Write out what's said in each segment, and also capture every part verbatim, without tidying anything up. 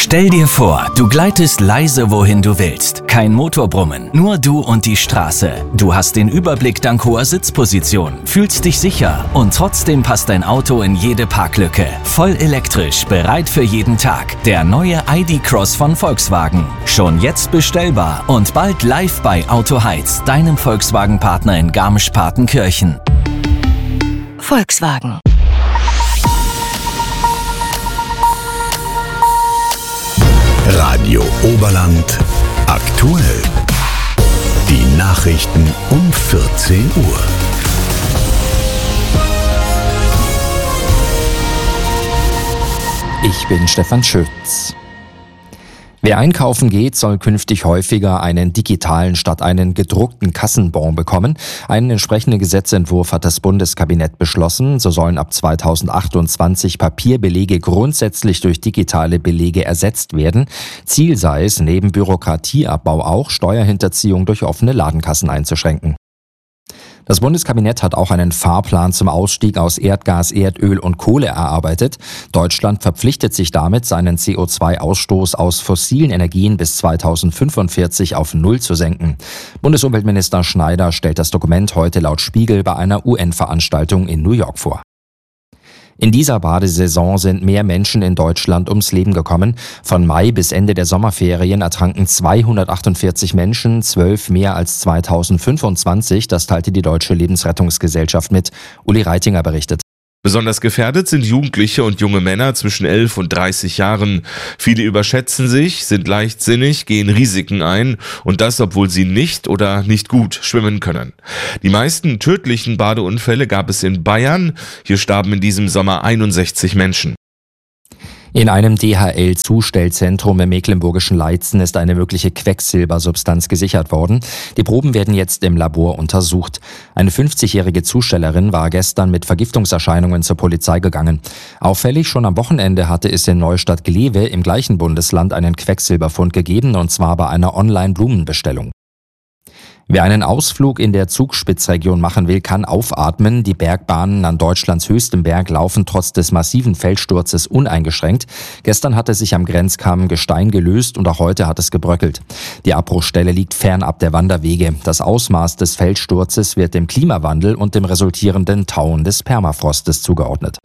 Stell dir vor, du gleitest leise wohin du willst. Kein Motorbrummen, nur du und die Straße. Du hast den Überblick dank hoher Sitzposition, fühlst dich sicher und trotzdem passt dein Auto in jede Parklücke. Voll elektrisch, bereit für jeden Tag. Der neue I D Cross von Volkswagen. Schon jetzt bestellbar und bald live bei Auto Heiz, deinem Volkswagen-Partner in Garmisch-Partenkirchen. Volkswagen. Radio Oberland aktuell. Die Nachrichten um vierzehn Uhr. Ich bin Stefan Schütz. Wer einkaufen geht, soll künftig häufiger einen digitalen statt einen gedruckten Kassenbon bekommen. Einen entsprechenden Gesetzentwurf hat das Bundeskabinett beschlossen. So sollen ab zweitausendachtundzwanzig Papierbelege grundsätzlich durch digitale Belege ersetzt werden. Ziel sei es, neben Bürokratieabbau auch Steuerhinterziehung durch offene Ladenkassen einzuschränken. Das Bundeskabinett hat auch einen Fahrplan zum Ausstieg aus Erdgas, Erdöl und Kohle erarbeitet. Deutschland verpflichtet sich damit, seinen C O zwei Ausstoß aus fossilen Energien bis zweitausendfünfundvierzig auf Null zu senken. Bundesumweltminister Schneider stellt das Dokument heute laut Spiegel bei einer U N-Veranstaltung in New York vor. In dieser Badesaison sind mehr Menschen in Deutschland ums Leben gekommen. Von Mai bis Ende der Sommerferien ertranken zweihundertachtundvierzig Menschen, zwölf mehr als zweitausendfünfundzwanzig. Das teilte die Deutsche Lebensrettungsgesellschaft mit. Uli Reitinger berichtet. Besonders gefährdet sind Jugendliche und junge Männer zwischen elf und dreißig Jahren. Viele überschätzen sich, sind leichtsinnig, gehen Risiken ein und das, obwohl sie nicht oder nicht gut schwimmen können. Die meisten tödlichen Badeunfälle gab es in Bayern. Hier starben in diesem Sommer einundsechzig Menschen. In einem D H L-Zustellzentrum im mecklenburgischen Leitzen ist eine mögliche Quecksilbersubstanz gesichert worden. Die Proben werden jetzt im Labor untersucht. Eine fünfzigjährige Zustellerin war gestern mit Vergiftungserscheinungen zur Polizei gegangen. Auffällig, schon am Wochenende hatte es in Neustadt-Glewe im gleichen Bundesland einen Quecksilberfund gegeben, und zwar bei einer Online-Blumenbestellung. Wer einen Ausflug in der Zugspitzregion machen will, kann aufatmen. Die Bergbahnen an Deutschlands höchstem Berg laufen trotz des massiven Felssturzes uneingeschränkt. Gestern hatte sich am Grenzkamm Gestein gelöst und auch heute hat es gebröckelt. Die Abbruchstelle liegt fernab der Wanderwege. Das Ausmaß des Felssturzes wird dem Klimawandel und dem resultierenden Tauen des Permafrostes zugeordnet.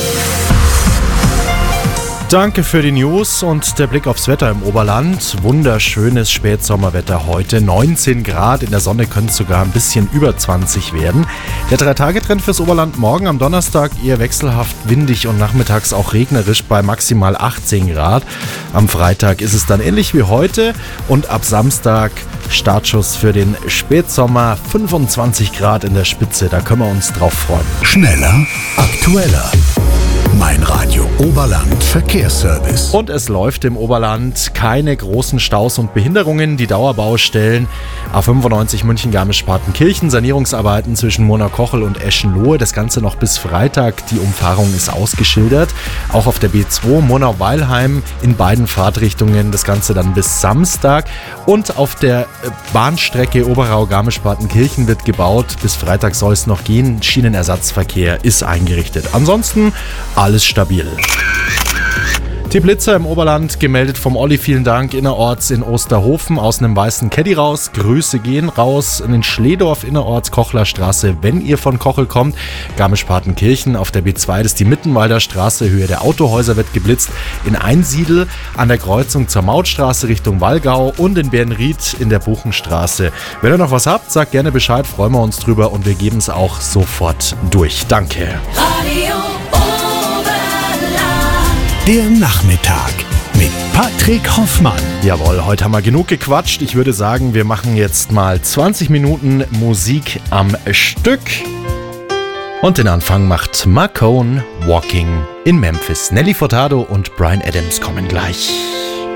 Danke für die News und der Blick aufs Wetter im Oberland. Wunderschönes Spätsommerwetter heute. neunzehn Grad, in der Sonne können es sogar ein bisschen über zwanzig werden. Der Drei-Tage-Trend fürs Oberland morgen am Donnerstag eher wechselhaft windig und nachmittags auch regnerisch bei maximal achtzehn Grad. Am Freitag ist es dann ähnlich wie heute und ab Samstag Startschuss für den Spätsommer. fünfundzwanzig Grad in der Spitze, da können wir uns drauf freuen. Schneller, aktueller. Mein Radio Oberland Verkehrsservice. Und es läuft im Oberland, keine großen Staus und Behinderungen. Die Dauerbaustellen A fünfundneunzig München-Garmisch-Partenkirchen, Sanierungsarbeiten zwischen Murner-Kochel und Eschenlohe. Das Ganze noch bis Freitag. Die Umfahrung ist ausgeschildert. Auch auf der B zwei Murnau-Weilheim in beiden Fahrtrichtungen. Das Ganze dann bis Samstag. Und auf der Bahnstrecke Oberau-Garmisch-Partenkirchen wird gebaut. Bis Freitag soll es noch gehen. Schienenersatzverkehr ist eingerichtet. Ansonsten alles stabil. Die Blitzer im Oberland, gemeldet vom Olli, vielen Dank, innerorts in Osterhofen, aus einem weißen Caddy raus. Grüße gehen raus in den Schledorf innerorts, Kochlerstraße, wenn ihr von Kochel kommt. Garmisch-Partenkirchen auf der B zwei, das ist die Mittenwalder Straße, Höhe der Autohäuser wird geblitzt. In Einsiedel an der Kreuzung zur Mautstraße Richtung Wallgau und in Bernried in der Buchenstraße. Wenn ihr noch was habt, sagt gerne Bescheid, freuen wir uns drüber und wir geben es auch sofort durch. Danke. Radio Der Nachmittag mit Patrick Hoffmann. Jawohl, heute haben wir genug gequatscht. Ich würde sagen, wir machen jetzt mal zwanzig Minuten Musik am Stück. Und den Anfang macht Marcone, Walking in Memphis. Nelly Furtado und Bryan Adams kommen gleich.